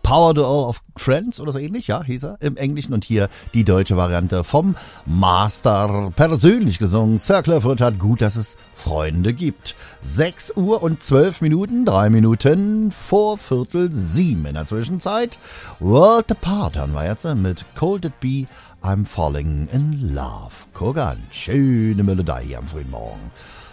Power Duel of Friends oder so ähnlich, ja, hieß er im Englischen. Und hier die deutsche Variante vom Master, persönlich gesungen. Sir Cliff Richard, gut, dass es Freunde gibt. 6 Uhr und 12 Minuten, 3 Minuten vor 6:45 in der Zwischenzeit. World Apart haben wir jetzt mit Cold It Be, I'm Falling in Love. Guck an, schöne Melodie hier am frühen Morgen.